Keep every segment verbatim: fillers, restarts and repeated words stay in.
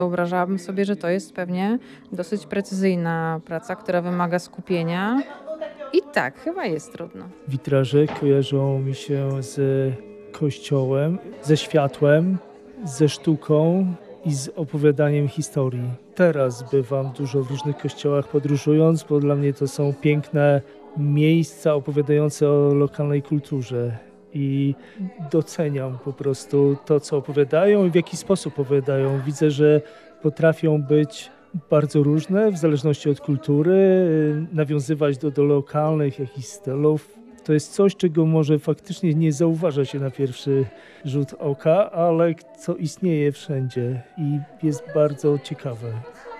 Wyobrażałabym sobie, że to jest pewnie dosyć precyzyjna praca, która wymaga skupienia. I tak, chyba jest trudno. Witraże kojarzą mi się z kościołem, ze światłem, ze sztuką i z opowiadaniem historii. Teraz bywam dużo w różnych kościołach podróżując, bo dla mnie to są piękne miejsca opowiadające o lokalnej kulturze. I doceniam po prostu to, co opowiadają i w jaki sposób opowiadają. Widzę, że potrafią być bardzo różne w zależności od kultury, nawiązywać do, do lokalnych jakichś stylów. To jest coś, czego może faktycznie nie zauważa się na pierwszy rzut oka, ale co istnieje wszędzie i jest bardzo ciekawe.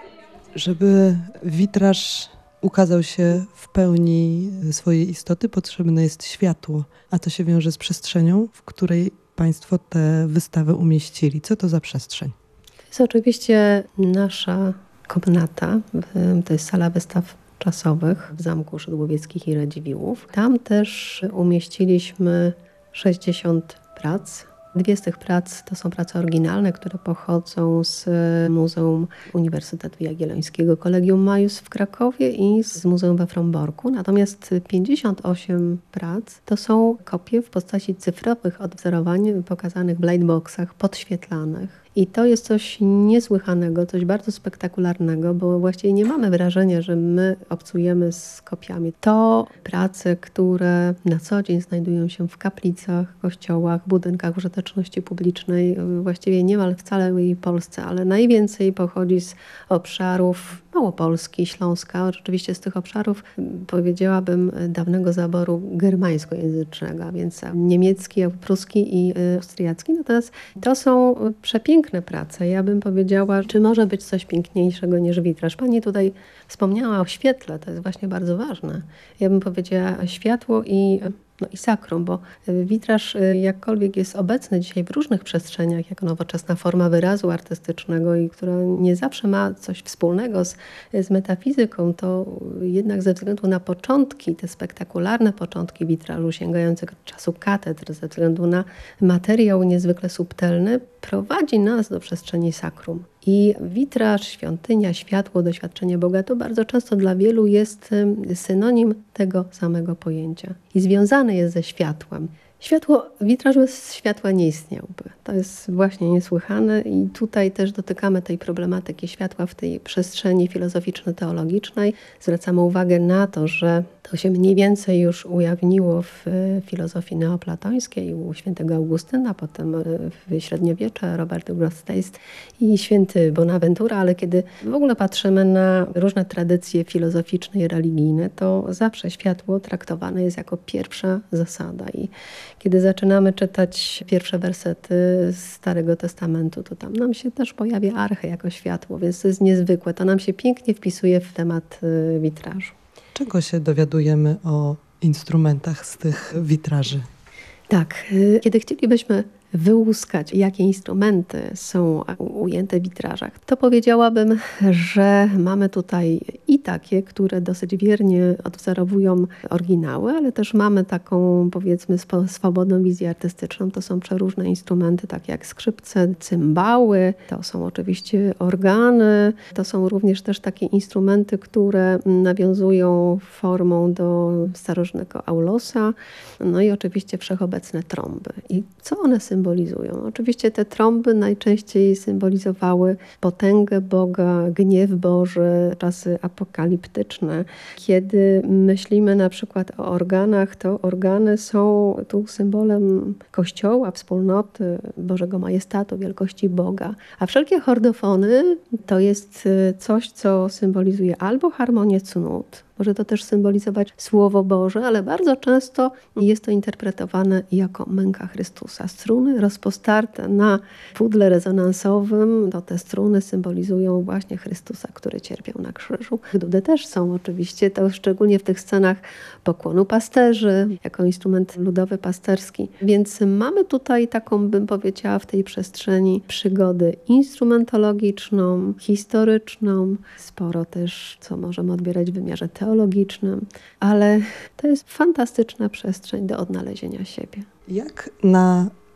Żeby witraż ukazał się w pełni swojej istoty, potrzebne jest światło, a to się wiąże z przestrzenią, w której Państwo tę wystawę umieścili. Co to za przestrzeń? To jest oczywiście nasza komnata, to jest sala wystaw czasowych w Zamku Szydłowieckich i Radziwiłłów. Tam też umieściliśmy sześćdziesiąt prac. Dwie z tych prac to są prace oryginalne, które pochodzą z Muzeum Uniwersytetu Jagiellońskiego Collegium Maius w Krakowie i z Muzeum we Fromborku. Natomiast pięćdziesiąt osiem prac to są kopie w postaci cyfrowych odwzorowań pokazanych w lightboxach podświetlanych. I to jest coś niesłychanego, coś bardzo spektakularnego, bo właściwie nie mamy wrażenia, że my obcujemy z kopiami. To prace, które na co dzień znajdują się w kaplicach, kościołach, budynkach użyteczności publicznej, właściwie niemal w całej Polsce, ale najwięcej pochodzi z obszarów Małopolski, Śląska, oczywiście z tych obszarów, powiedziałabym, dawnego zaboru germańskojęzycznego, a więc niemiecki, pruski i austriacki. Natomiast to są przepiękne prace. Ja bym powiedziała, czy może być coś piękniejszego niż witraż. Pani tutaj wspomniała o świetle, to jest właśnie bardzo ważne. Ja bym powiedziała światło i No i sakrum, bo witraż jakkolwiek jest obecny dzisiaj w różnych przestrzeniach jako nowoczesna forma wyrazu artystycznego i która nie zawsze ma coś wspólnego z, z metafizyką, to jednak ze względu na początki, te spektakularne początki witrażu sięgające czasu katedr, ze względu na materiał niezwykle subtelny, prowadzi nas do przestrzeni sakrum. I witraż, świątynia, światło, doświadczenie Boga to bardzo często dla wielu jest synonim tego samego pojęcia. I związane jest ze światłem. Światło, witraż bez światła nie istniałby. To jest właśnie niesłychane i tutaj też dotykamy tej problematyki światła w tej przestrzeni filozoficzno-teologicznej. Zwracamy uwagę na to, że to się mniej więcej już ujawniło w filozofii neoplatońskiej u świętego Augustyna, potem w średniowiecze Robert Grosseteste i święty Bonaventura, ale kiedy w ogóle patrzymy na różne tradycje filozoficzne i religijne, to zawsze światło traktowane jest jako pierwsza zasada. I kiedy zaczynamy czytać pierwsze wersety Starego Testamentu, to tam nam się też pojawia arche jako światło, więc to jest niezwykłe. To nam się pięknie wpisuje w temat witrażu. Czego się dowiadujemy o instrumentach z tych witraży? Tak, kiedy chcielibyśmy wyłuskać, jakie instrumenty są ujęte w witrażach, to powiedziałabym, że mamy tutaj i takie, które dosyć wiernie odwzorowują oryginały, ale też mamy taką, powiedzmy, swobodną wizję artystyczną. To są przeróżne instrumenty, takie jak skrzypce, cymbały, to są oczywiście organy, to są również też takie instrumenty, które nawiązują formą do starożytnego aulosa, no i oczywiście wszechobecne trąby. I co one symbolizują? symbolizują. Oczywiście te trąby najczęściej symbolizowały potęgę Boga, gniew Boży, czasy apokaliptyczne. Kiedy myślimy na przykład o organach, to organy są tu symbolem Kościoła, wspólnoty, Bożego majestatu, wielkości Boga. A wszelkie chordofony to jest coś, co symbolizuje albo harmonię cnót, może to też symbolizować Słowo Boże, ale bardzo często jest to interpretowane jako męka Chrystusa. Struny rozpostarte na pudle rezonansowym, to te struny symbolizują właśnie Chrystusa, który cierpiał na krzyżu. Dudy też są oczywiście, to szczególnie w tych scenach pokłonu pasterzy, jako instrument ludowy pasterski. Więc mamy tutaj taką, bym powiedziała, w tej przestrzeni przygodę instrumentologiczną, historyczną, sporo też, co możemy odbierać w wymiarze teologicznym, ale to jest fantastyczna przestrzeń do odnalezienia siebie. Jak na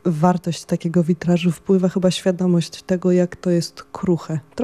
wartość takiego witrażu wpływa chyba świadomość tego, jak to jest kruche.